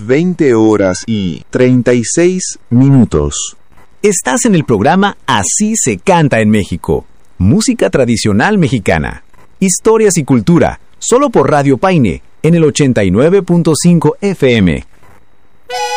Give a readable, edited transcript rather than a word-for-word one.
20 horas y 36 minutos. Estás en el programa Así se canta en México. Música tradicional mexicana. Historias y cultura. Solo por Radio Paine, en el 89.5 FM.